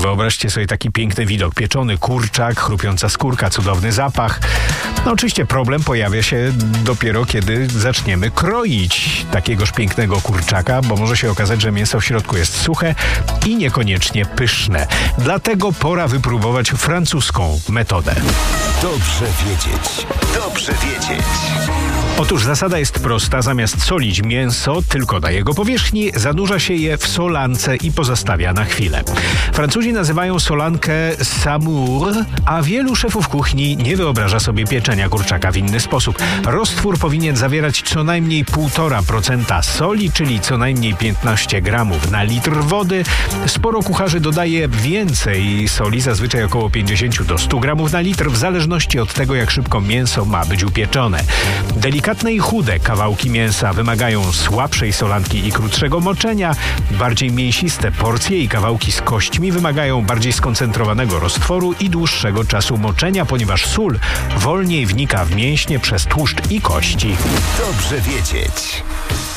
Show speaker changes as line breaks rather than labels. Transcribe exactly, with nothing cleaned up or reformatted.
Wyobraźcie sobie taki piękny widok. Pieczony kurczak, chrupiąca skórka, cudowny zapach. No oczywiście problem pojawia się dopiero, kiedy zaczniemy kroić takiegoż pięknego kurczaka, bo może się okazać, że mięso w środku jest suche i niekoniecznie pyszne. Dlatego pora wypróbować francuską metodę.
Dobrze wiedzieć. Dobrze wiedzieć.
Otóż zasada jest prosta. Zamiast solić mięso tylko na jego powierzchni, zanurza się je w solance i pozostawia na chwilę. Francuzi nazywają solankę samour, a wielu szefów kuchni nie wyobraża sobie pieczenia kurczaka w inny sposób. Roztwór powinien zawierać co najmniej półtora procenta soli, czyli co najmniej piętnaście gramów na litr wody. Sporo kucharzy dodaje więcej soli, zazwyczaj około pięćdziesiąt do stu gramów na litr, w zależności od tego, jak szybko mięso ma być upieczone. Delikatne i chude kawałki mięsa wymagają słabszej solanki i krótszego moczenia. Bardziej mięsiste porcje i kawałki z kośćmi wymagają bardziej skoncentrowanego roztworu i dłuższego czasu moczenia, ponieważ sól wolniej wnika w mięśnie przez tłuszcz i kości.
Dobrze wiedzieć.